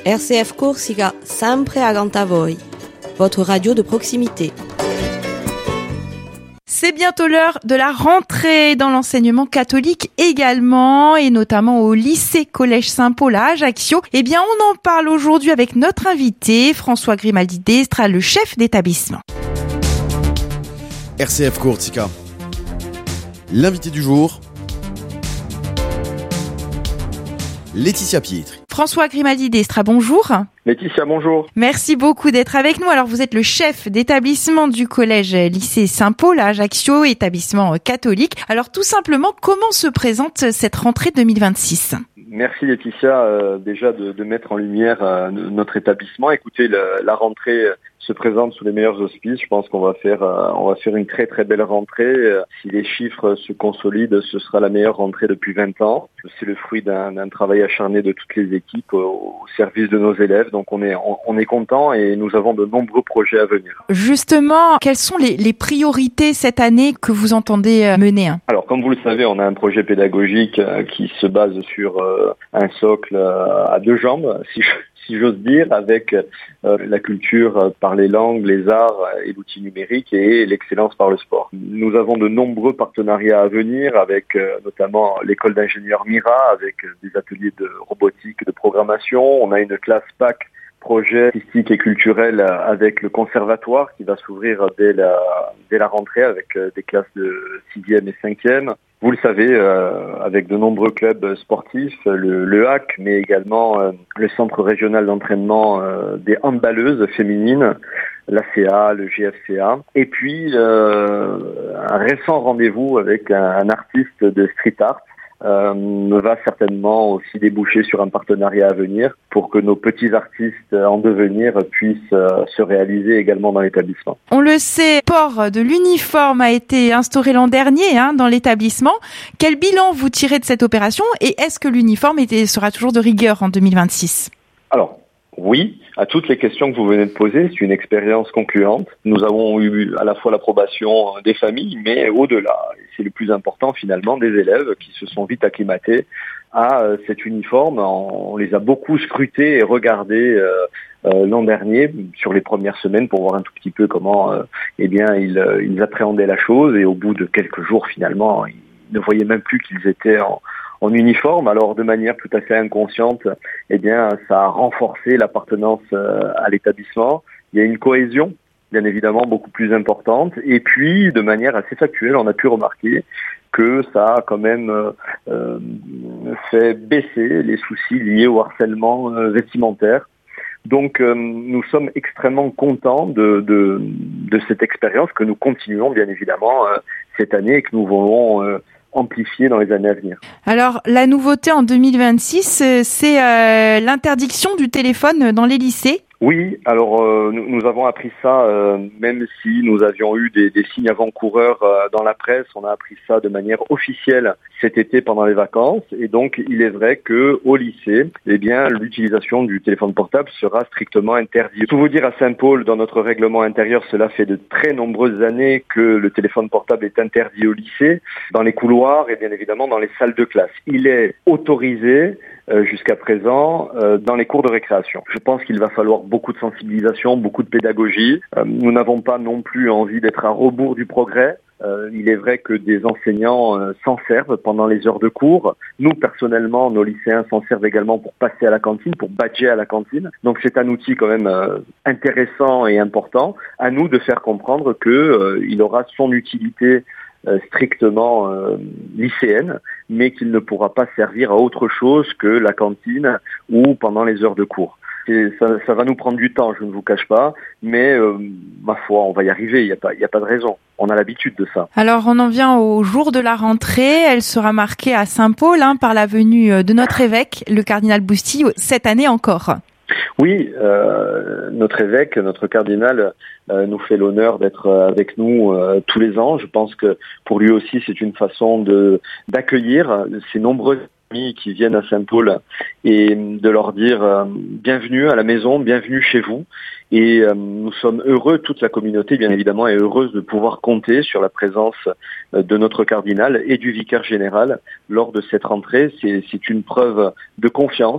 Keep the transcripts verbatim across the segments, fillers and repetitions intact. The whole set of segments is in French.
R C F Corsica, sempre accanto a voi, votre radio de proximité. C'est bientôt l'heure de la rentrée dans l'enseignement catholique également, et notamment au lycée Collège Saint-Paul à Ajaccio. Eh bien, on en parle aujourd'hui avec notre invité, François Grimaldi Destra, le chef d'établissement. R C F Corsica. L'invité du jour, Laetitia Pietri. François Grimaldi Destra, bonjour. Laetitia, bonjour. Merci beaucoup d'être avec nous. Alors, vous êtes le chef d'établissement du collège lycée Saint-Paul à Ajaccio, établissement catholique. Alors, tout simplement, comment se présente cette rentrée deux mille vingt-six ? Merci Laetitia, euh, déjà de, de mettre en lumière euh, notre établissement. Écoutez, le, la rentrée se présente sous les meilleurs auspices. Je pense qu'on va faire, euh, on va faire une très très belle rentrée. Euh, si les chiffres se consolident, ce sera la meilleure rentrée depuis vingt ans. C'est le fruit d'un, d'un travail acharné de toutes les équipes au, au service de nos élèves. Donc on est, on, on est content et nous avons de nombreux projets à venir. Justement, quelles sont les, les priorités cette année que vous entendez mener ? Alors, comme vous le savez, on a un projet pédagogique euh, qui se base sur euh, un socle euh, à deux jambes, si je si j'ose dire, avec euh, la culture par les langues, les arts et l'outil numérique et l'excellence par le sport. Nous avons de nombreux partenariats à venir avec euh, notamment l'école d'ingénieurs Mira, avec des ateliers de robotique, de programmation. On a une classe P A C, projet artistique et culturel, avec le conservatoire qui va s'ouvrir dès la, dès la rentrée avec des classes de sixième et cinquième. Vous le savez, euh, avec de nombreux clubs sportifs, le, le H A C, mais également euh, le centre régional d'entraînement euh, des handballeuses féminines, l'A C A, le G F C A. Et puis, euh, un récent rendez-vous avec un, un artiste de street art Euh, va certainement aussi déboucher sur un partenariat à venir pour que nos petits artistes en devenir puissent euh, se réaliser également dans l'établissement. On le sait, port de l'uniforme a été instauré l'an dernier hein, dans l'établissement. Quel bilan vous tirez de cette opération et est-ce que l'uniforme était, sera toujours de rigueur en deux mille vingt-six ? Alors, oui, à toutes les questions que vous venez de poser, c'est une expérience concluante. Nous avons eu à la fois l'approbation des familles, mais au-delà, c'est le plus important finalement, des élèves qui se sont vite acclimatés à cet uniforme. On les a beaucoup scrutés et regardés euh, euh, l'an dernier, sur les premières semaines, pour voir un tout petit peu comment euh, eh bien, ils, ils appréhendaient la chose. Et au bout de quelques jours, finalement, ils ne voyaient même plus qu'ils étaient en en uniforme. Alors, de manière tout à fait inconsciente, eh bien, ça a renforcé l'appartenance euh, à l'établissement. Il y a une cohésion, bien évidemment, beaucoup plus importante. Et puis, de manière assez factuelle, on a pu remarquer que ça a quand même euh, fait baisser les soucis liés au harcèlement euh, vestimentaire. Donc, euh, nous sommes extrêmement contents de, de, de cette expérience que nous continuons, bien évidemment, euh, cette année et que nous voulons euh, amplifier dans les années à venir. Alors, la nouveauté en deux mille vingt-six, c'est euh, l'interdiction du téléphone dans les lycées. Oui, alors euh, nous, nous avons appris ça, euh, même si nous avions eu des, des signes avant-coureurs euh, dans la presse, on a appris ça de manière officielle cet été pendant les vacances. Et donc, il est vrai que au lycée, eh bien, l'utilisation du téléphone portable sera strictement interdite. Pour vous dire, à Saint-Paul, dans notre règlement intérieur, cela fait de très nombreuses années que le téléphone portable est interdit au lycée, dans les couloirs et bien évidemment dans les salles de classe. Il est autorisé euh, jusqu'à présent euh, dans les cours de récréation. Je pense qu'il va falloir beaucoup de sensibilisation, beaucoup de pédagogie. Euh, nous n'avons pas non plus envie d'être à rebours du progrès. Euh, il est vrai que des enseignants euh, s'en servent pendant les heures de cours. Nous, personnellement, nos lycéens s'en servent également pour passer à la cantine, pour badger à la cantine. Donc c'est un outil quand même euh, intéressant et important. À nous de faire comprendre que euh, il aura son utilité euh, strictement euh, lycéenne, mais qu'il ne pourra pas servir à autre chose que la cantine ou pendant les heures de cours. Et ça, ça va nous prendre du temps, je ne vous cache pas, mais euh, ma foi, on va y arriver, il n'y a pas, il n'y a pas de raison. On a l'habitude de ça. Alors, on en vient au jour de la rentrée. Elle sera marquée à Saint-Paul hein, par la venue de notre évêque, le cardinal Bousty, cette année encore. Oui, euh, notre évêque, notre cardinal, euh, nous fait l'honneur d'être avec nous euh, tous les ans. Je pense que pour lui aussi, c'est une façon de d'accueillir ces nombreux amis qui viennent à Saint-Paul et de leur dire euh, bienvenue à la maison, bienvenue chez vous. Et euh, nous sommes heureux, toute la communauté bien évidemment est heureuse de pouvoir compter sur la présence euh, de notre cardinal et du vicaire général lors de cette rentrée. C'est, c'est une preuve de confiance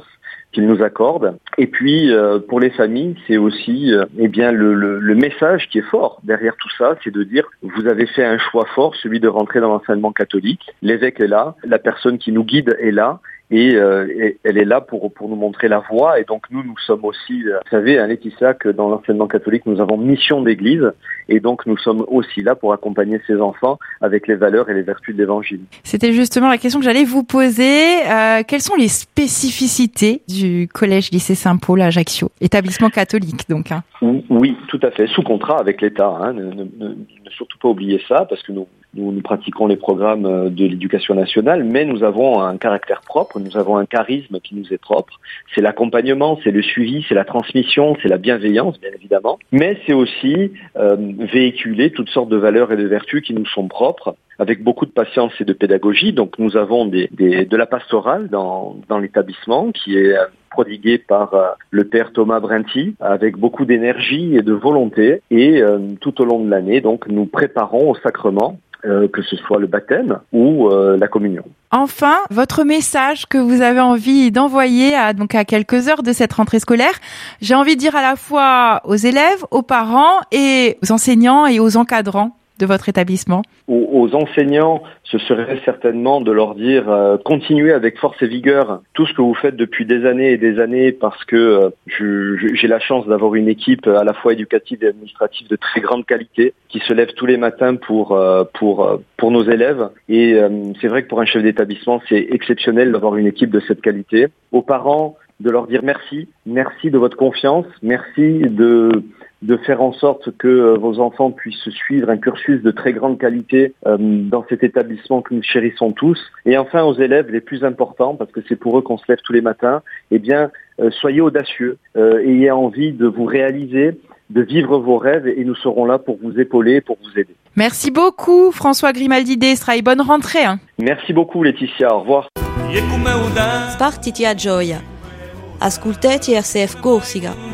qu'ils nous accordent. Et puis euh, pour les familles, c'est aussi euh, eh bien le, le, le message qui est fort derrière tout ça, c'est de dire vous avez fait un choix fort, celui de rentrer dans l'enseignement catholique. L'évêque est là, la personne qui nous guide est là. Et, euh, et elle est là pour pour nous montrer la voie. Et donc nous, nous sommes aussi, vous savez, hein, Laetitia, que dans l'enseignement catholique, nous avons mission d'église. Et donc nous sommes aussi là pour accompagner ces enfants avec les valeurs et les vertus de l'Évangile. C'était justement la question que j'allais vous poser. Euh, quelles sont les spécificités du collège-lycée Saint-Paul à Ajaccio, établissement catholique donc hein. Oui, tout à fait, sous contrat avec l'État. Hein. Ne, ne, ne, ne surtout pas oublier ça, parce que nous Nous, nous pratiquons les programmes de l'éducation nationale, mais nous avons un caractère propre, nous avons un charisme qui nous est propre. C'est l'accompagnement, c'est le suivi, c'est la transmission, c'est la bienveillance, bien évidemment. Mais c'est aussi euh, véhiculer toutes sortes de valeurs et de vertus qui nous sont propres, avec beaucoup de patience et de pédagogie. Donc nous avons des, des, de la pastorale dans, dans l'établissement, qui est prodiguée par euh, le père Thomas Brinty, avec beaucoup d'énergie et de volonté. Et euh, tout au long de l'année, donc, nous préparons au sacrement, Euh, que ce soit le baptême ou euh, la communion. Enfin, votre message que vous avez envie d'envoyer à, donc à quelques heures de cette rentrée scolaire, j'ai envie de dire à la fois aux élèves, aux parents et aux enseignants et aux encadrants de votre établissement. Aux, aux enseignants, ce serait certainement de leur dire euh, continuez avec force et vigueur tout ce que vous faites depuis des années et des années, parce que euh, je, je, j'ai la chance d'avoir une équipe à la fois éducative et administrative de très grande qualité qui se lève tous les matins pour euh, pour euh, pour nos élèves. Et euh, c'est vrai que pour un chef d'établissement, c'est exceptionnel d'avoir une équipe de cette qualité. Aux parents, de leur dire merci, merci de votre confiance, merci de de faire en sorte que euh, vos enfants puissent suivre un cursus de très grande qualité euh, dans cet établissement que nous chérissons tous. Et enfin, aux élèves les plus importants, parce que c'est pour eux qu'on se lève tous les matins, eh bien, euh, soyez audacieux, euh, ayez envie de vous réaliser, de vivre vos rêves, et nous serons là pour vous épauler, pour vous aider. Merci beaucoup, François Grimaldi d'Estra, et bonne rentrée. Hein. Merci beaucoup, Laetitia. Au revoir. Spartiti a gioia. Ascoltati R C F Corsica.